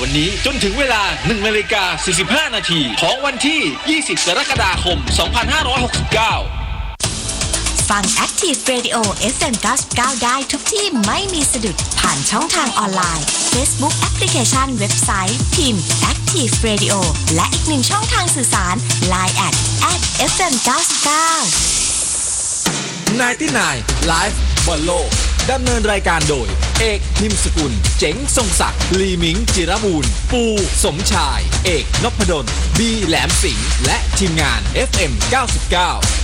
วันนี้จนถึงเวลา 1:45 นาทีของวันที่ 20 กรกฎาคม 2569 ฟัง Active Radio FM 99 ได้ทุกที่ไม่มีสะดุดผ่านช่องทางออนไลน์ Facebook แอปพลิเคชันเว็บไซต์พิมพ์ Active Radio และอีกหนึ่งช่องทางสื่อสาร Line @FM 99 99 Live บอลโลกดำเนินรายการโดยเอกนิมสกุลเจ๋งทรงศักดิ์ลีมิงจิรบูรณ์ปูสมชายเอกนพดลบีแหลมสิงห์และทีมงาน FM 99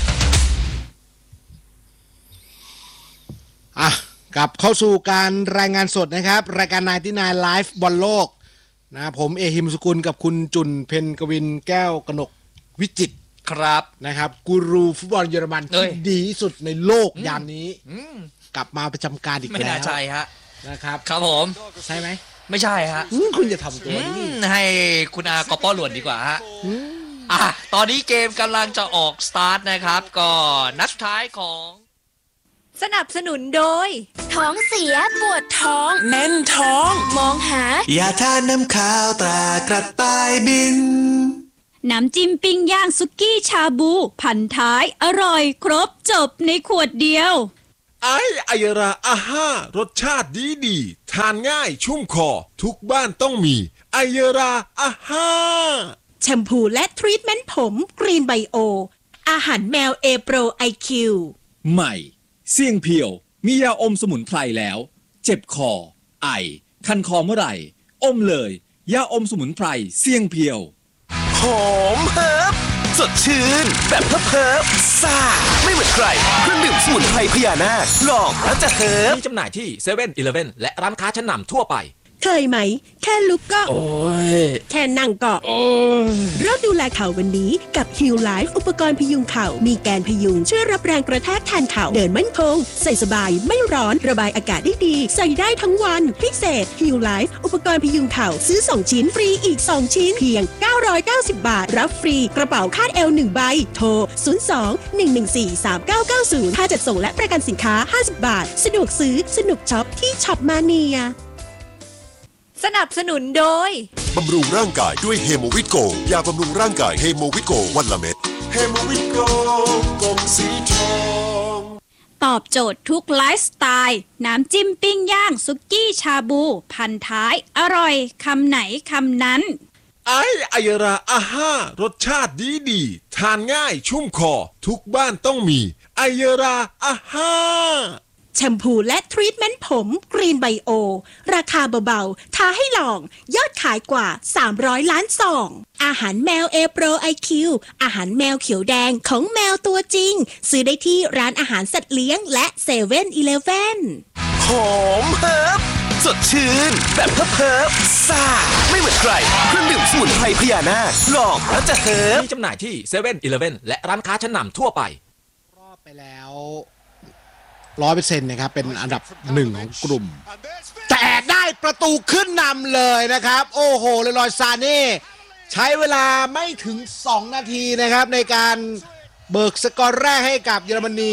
กลับเข้าสู่การรายงานสดนะครับรายการ99 Live บอลโลกนะผมเอหิมสกุลกับคุณจุนเพ็ญกวินแก้วกนกวิจิตรครับนะครับกูรูฟุตบอลเยอรมันที่ดีที่สุดในโลกยามนี้กลับมาประจำการอีกแล้วไม่น่าใช่ฮะนะครับครับผมใช่ไหมไม่ใช่ฮะคุณจะทำตัวนี้ให้คุณอากอป้อหลวนดีกว่าฮะตอนนี้เกมกำลังจะออกสตาร์ทนะครับก็นัดสุดท้ายของสนับสนุนโดยท้องเสียปวดท้องแน่นท้องมองหายาทาน้ำขาวตรากระต่ายบินน้ำจิ้มปิ้งย่างสุกี้ชาบูพันท้ายอร่อยครบจบในขวดเดียวไอราอาห้ารสชาติดีทานง่ายชุ่มคอทุกบ้านต้องมีไอราอาห้าแชมพูและทรีทเมนต์ผมกรีนไบโออาหารแมวเอโปรไอคิวใหม่เสี่ยงเพียวมียาอมสมุนไพรแล้วเจ็บคอไอคันคอเมื่อไหร่อมเลยยาอมสมุนไพรเสี่ยงเพียวหอมเฮิบสดชื่นแบบเพิบซ่าไม่เหมือนใครเครื่องดื่มสมุนไพรพญานาคลองแล้วจะเฮิบมีจำหน่ายที่เซเว่นอีเลฟเว่นและร้านค้าชั้นนำทั่วไปเคยไหมแค่ลุกก็โอ้ยแค่นั่งก็โอ้ยเริ่มดูแลเข่าวันนี้กับ Heal Life อุปกรณ์พยุงเข่ามีแกนพยุงช่วยรับแรงกระแทกแทนเข่าเดินมั่นคงใส่สบายไม่ร้อนระบายอากาศได้ดีใส่ได้ทั้งวันพิเศษ Heal Life อุปกรณ์พยุงเข่าซื้อ2ชิ้นฟรีอีก2ชิ้นเพียง990 บาทรับฟรีกระเป๋าคาดเอว1ใบโทร02-114-3990ค่าจัดส่งและประกันสินค้า50บาทสะดวกซื้อสนุกช็อปที่ช็อปมาเนียสนับสนุนโดยบำรุงร่างกายด้วยเฮโมวิตโกยาบำรุงร่างกายเฮโมวิตโกวันละเม็ดเฮโมวิตโกกล่องสีทองตอบโจทย์ทุกไลฟ์สไตล์น้ำจิ้มปิ้งย่างสุกี้ชาบูพันท้ายอร่อยคำไหนคำนั้นไอราอาห้ารสชาติดีทานง่ายชุ่มคอทุกบ้านต้องมีไอราอาห้าแชมพูและทรีทเมนต์ผมกรีนไบโอราคาเบาๆท้าให้ลองยอดขายกว่า300ล้านซองอาหารแมวเอโปรไอคิวอาหารแมวเขียวแดงของแมวตัวจริงซื้อได้ที่ร้านอาหารสัตว์เลี้ยงและเซเว่นอีเลฟเว่นหอมเฮิบสดชื่นแบบเพิบซ่าไม่เหมือนใครเครื่องดื่มสมุนไพรพญานาคลองแล้วจะเฮิบมีจำหน่ายที่เซเว่นอีเลฟเว่นและร้านค้าชั้นนำทั่วไปรอบไปแล้ว100% นะครับเป็นอันดับ1ของกลุ่มแต่ได้ประตูขึ้นนำเลยนะครับโอ้โหเลรอยซาเน่ใช้เวลาไม่ถึง2นาทีนะครับในการเบิกสกอร์แรกให้กับเยอรมนี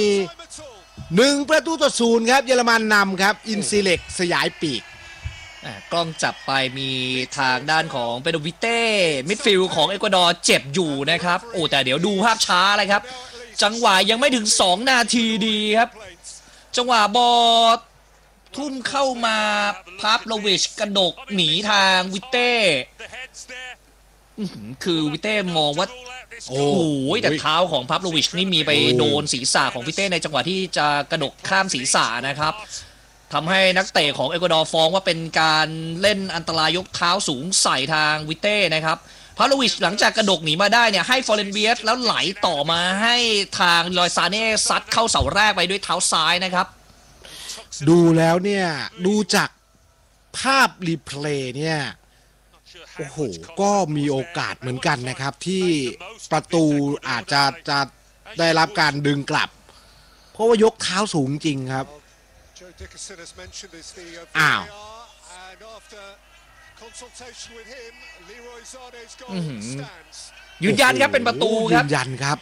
1-0ครับเยอรมันนำครับอินซิเล็กสยายปีกกล้องจับไปมีทางด้านของเปโดวิเต้มิดฟิลด์ของเอกวาดอร์เจ็บอยู่นะครับโอ้แต่เดี๋ยวดูภาพช้าเลยครับจังหวะยังไม่ถึง2นาทีดีครับจังหวะบอลทุ่มเข้ามาพาฟโลวิชกระดกหนีทางวิเต้คือวิเต้มองว่าโอ้โหแต่เท้าของพาฟโลวิชนี่มีไปโดนศีรษะของวิเต้ในจังหวะที่จะกระดกข้ามศีรษะนะครับทำให้นักเตะของเอกวาดอร์ฟ้องว่าเป็นการเล่นอันตรายยกเท้าสูงใส่ทางวิเต้นะครับพาฟโลวิชหลังจากกระดกหนีมาได้เนี่ยให้ฟอร์เรนเวียสแล้วไหลต่อมาให้ทางลอยซาเน่ซัดเข้าเสาแรกไปด้วยเท้าซ้ายนะครับดูแล้วเนี่ยดูจากภาพรีเพลย์เนี่ยโอ้โหก็มีโอกาสเหมือนกันนะครับที่ประตูอาจจะได้รับการดึงกลับเพราะว่ายกเท้าสูงจริงครับอ้าวยืนยันครับเป็นประตูครับยืนยันครับ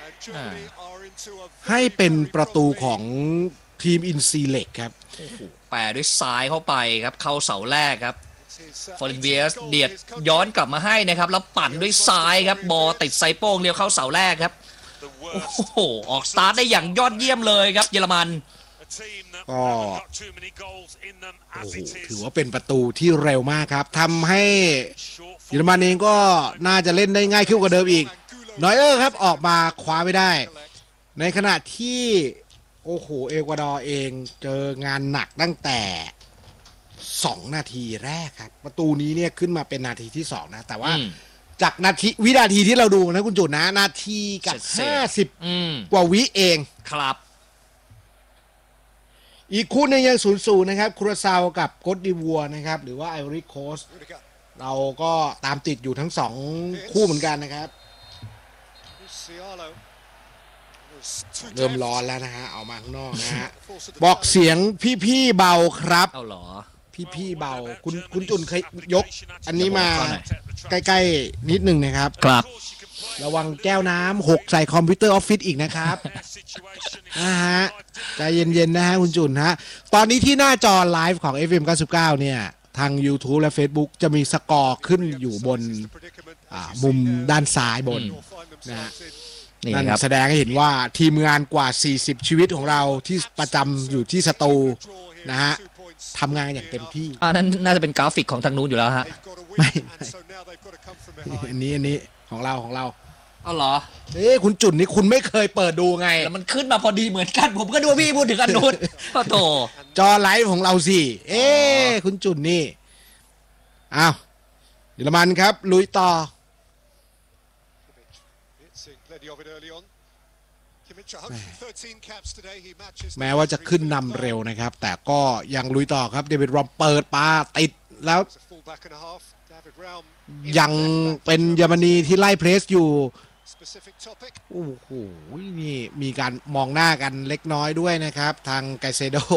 ให้เป็นประตูของทีมอินซีเล็กครับแปะด้วยซ้ายเข้าไปครับเข้าเสาแรกครับฟอร์เรนเวียสเดียดย้อนกลับมาให้นะครับแล้วปั่นด้วยซ้ายครับบอลติดไซโป้งเลี้ยวเข้าเสาแรกครับโอ้โหออกสตาร์ทได้อย่างยอดเยี่ยมเลยครับเยอรมันก็โอ้โหถือว่าเป็นประตูที่เร็วมากครับทำให้เยอรมันเองก็น่าจะเล่นได้ง่ายขึ้นกว่าเดิมอีกนอยเออร์ครับออกมาคว้าไม่ได้ในขณะที่โอ้โหเอกวาดอร์เองเจองานหนักตั้งแต่2 นาทีแรกครับประตูนี้เนี่ยขึ้นมาเป็นนาทีที่2นะแต่ว่าจากวินาทีที่เราดูนะคุณจุดนะนาทีกับ50กว่าวิเองครับอีกคู่นึงยัง0-0นะครับคูราซาวกับโกตดิวัวนะครับหรือว่าไอวอรี่โคสต์เราก็ตามติดอยู่ทั้ง2คู่เหมือนกันนะครับเริ่มร้อนแล้วนะฮะเอามาข้างนอกนะฮะบอกเสียงพี่ๆเบาครับเอาหรอพี่ๆเบาคุณจุนเคยยกอันนี้มาใกล้ๆนิดนึงนะครับครับระวังแก้วน้ำหกใส่คอมพิวเตอร์ออฟฟิศอีกนะครับฮะใจเย็นๆนะฮะคุณจุนฮะตอนนี้ที่หน้าจอไลฟ์ของ FM 99เนี่ยทาง YouTube และ Facebook จะมีสกอร์ขึ้นอยู่บนมุมด้านซ้ายบนนะนั่นแสดงให้เห็นว่าทีมงานกว่า40ชีวิตของเราที่ประจำอยู่ที่สตูนะฮะทำงานอย่างเต็มที่นั้นน่าจะเป็นกราฟิกของทางนู้นอยู่แล้วฮะไม่อันนี้ของเราเอาเหรอคุณจุนนี่คุณไม่เคยเปิดดูไงแล้วมันขึ้นมาพอดีเหมือนกันผมก็ดูพี่พูดถึงอันนู้นก็โตจอไลฟ์ของเราสิคุณจุนนี่อ้าวเยอรมันครับลุยต่อแม้ว่าจะขึ้นนำเร็วนะครับแต่ก็ยังลุยต่อครับเดวิดรอมเปิดปาติดแล้วยังเป็นเยอรมนีที่ไล่เพรสอยู่โอ้โหนี่มีการมองหน้ากันเล็กน้อยด้วยนะครับทางไกเซโด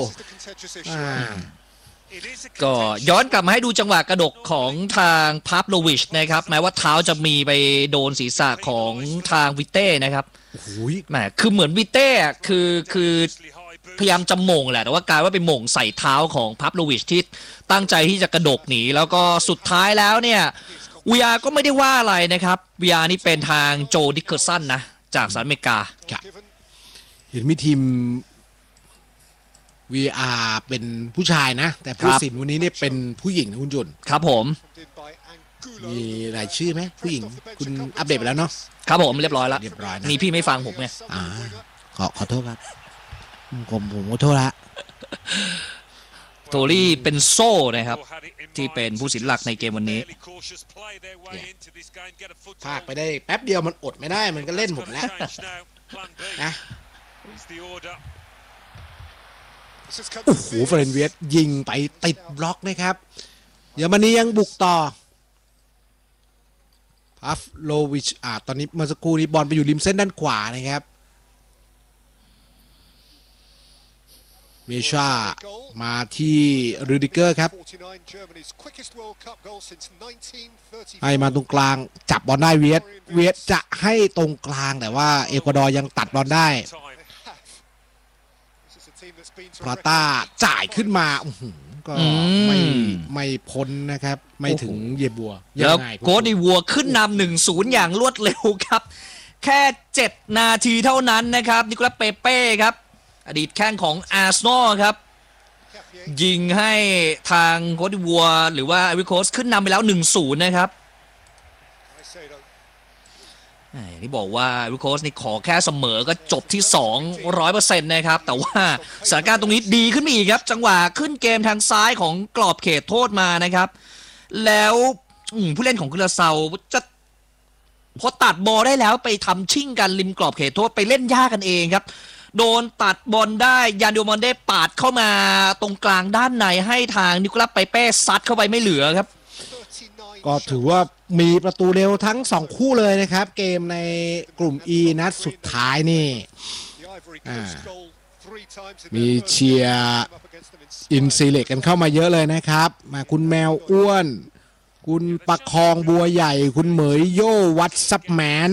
ก็ย้อนกลับมาให้ดูจังหวะกระดกของทางพาฟโลวิชนะครับแม้ว่าเท้าจะมีไปโดนศีรษะของทางวิเต้นะครับแหมคือเหมือนวิเต้คือพยายามจะหม่งแหละแต่ว่ากลายว่าไปหม่งใส่เท้าของพาฟโลวิชที่ตั้งใจที่จะกระดกหนีแล้วก็สุดท้ายแล้วเนี่ยVR ก็ไม่ได้ว่าอะไรนะครับ VR นี่เป็นทางโจดิคเคอร์สันนะจากสหรัฐอเมริกาเห็นมีทีม VR เป็นผู้ชายนะแต่ผู้สินวันนี้เนี่ยเป็นผู้หญิงนะคุณจุนครับผมมีรายชื่อไหมผู้หญิงคุณอัปเดตไปแล้วเนาะครับผมเรียบร้อยแล้วนี่พี่ไม่ฟังผมไงขอโทษครับผมขอโทษละโทรี่เป็นโซ่นะครับที่เป็นผู้สินหลักในเกมวันนี้พากไปได้แป๊บเดียวมันอดไม่ได้มันก็เล่นหมดแล้วนะโอ้โหเฟรนเวียสยิงไปติดบล็อกนะครับเยอรมนียังบุกต่อพาฟโลวิชตอนนี้เมื่อสักครู่นี้บอลไปอยู่ริมเส้นด้านขวานะครับเมชามาที่รูดิเกอร์ครับให้มาตรงกลางจับบอลได้เวียดจะให้ตรงกลางแต่ว่าเอกวาดอร์ยังตัดบอลได้พราต้าจ่ายขึ้นมาก็ไม่พ้นนะครับไม่ถึงเยบัวแล้วโกดิวัวขึ้นนำ 1-0 อย่างรวดเร็วครับแค่7 นาทีเท่านั้นนะครับนิโคลัสเปเป้ครับอดีตแข้งของอาร์เซนอลครับยิงให้ทางโกดิวัวหรือว่าไอวิโคสขึ้นนำไปแล้ว 1-0 นะครับที่บอกว่าไอวิโคสนี่ขอแค่เสมอก็จบที่ 200% นะครับแต่ว่าสถานการณ์ตรงนี้ดีขึ้นอีกครับจังหวะขึ้นเกมทางซ้ายของกรอบเขตโทษมานะครับแล้วผู้เล่นของคูราซาวจะพอตัดบอลได้แล้วไปทำชิ่งกันริมกรอบเขตโทษไปเล่นยากกันเองครับโดนตัดบอลได้ยานดิโอมอนเด้ปาดเข้ามาตรงกลางด้านในให้ทางนิโคลัสเปเป้ซัดเข้าไปไม่เหลือครับก็ถือว่ามีประตูเร็วทั้ง2คู่เลยนะครับเกมในกลุ่ม E นัดสุดท้ายนี่มีเชียร์อินซีเล็กกันเข้ามาเยอะเลยนะครับมาคุณแมวอ้วนคุณประคองบัวใหญ่คุณเหมยโย่วัดซับแมน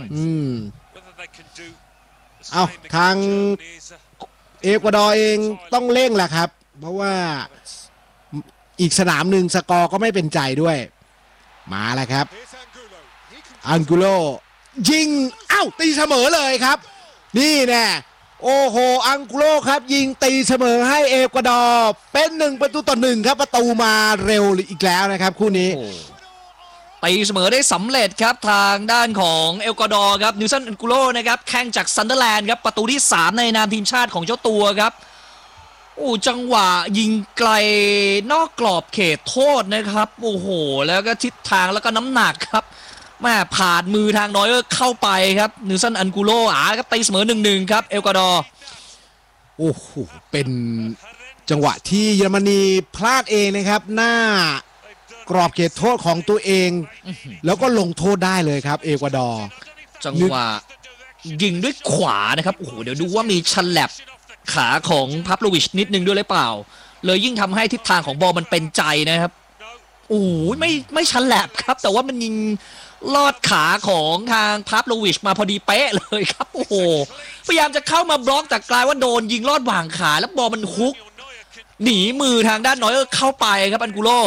เอาทางเอกวาดอร์เองต้องเร่งแหละครับเพราะว่าอีกสนามหนึ่งสกอร์ก็ไม่เป็นใจด้วยมาแล้วครับอังกุโลยิงตีเสมอเลยครับนี่แน่โอ้โหอังกุโลครับยิงตีเสมอให้เอกวาดอร์เป็น1-1ครับประตูมาเร็วอีกแล้วนะครับคู่นี้ตีเสมอได้สำเร็จครับทางด้านของเอลกวาดอร์ครับนิวซันอังกุโลนะครับแข่งจากซันเดอร์แลนด์ครับประตูที่3ในนามทีมชาติของเจ้าตัวครับจังหวะยิงไกลนอกกรอบเขตโทษนะครับโอ้โหแล้วก็ทิศทางแล้วก็น้ำหนักครับแม่ผ่านมือทางน้อยเข้าไปครับนิวซันอังกุโลครับตีเสมอ 1-1 ครับเอลกวาดอร์โอ้โหเป็นจังหวะที่เยอรมนีพลาดเองนะครับหน้ากรอบเขตโทษของตัวเองแล้วก็ลงโทษได้เลยครับเอกวาดอร์จังหวะยิงด้วยขวานะครับโอ้โหเดี๋ยวดูว่ามีฉลับขาของพับโลวิชนิดนึงด้วยหรือเปล่าเลยยิ่งทำให้ทิศทางของบอลมันเป็นใจนะครับโอ้ยไม่ฉลับครับแต่ว่ามันยิงลอดขาของทางพับโลวิชมาพอดีเป๊ะเลยครับโอ้โหพยายามจะเข้ามาบล็อกแต่กลายว่าโดนยิงลอดหว่างขาแล้วบอลมันฮุกหนีมือทางด้านน้อยเข้าไปครับอันกุโล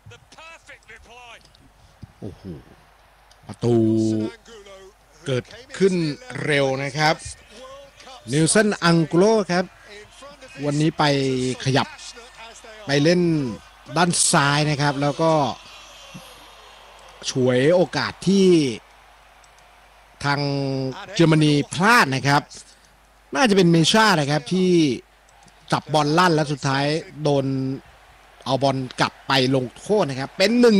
โอ้โหประตูเกิดขึ้นเร็วนะครับนิวซันอังกุโลครับวันนี้ไปขยับไปเล่นด้านซ้ายนะครับแล้วก็ฉวยโอกาสที่ทางเยอรมนีพลาดนะครับน่าจะเป็นเมชานะครับที่จับบอลลั่นแล้วสุดท้ายโดนเอาบอลกลับไปลงโทษนะครับเป็น1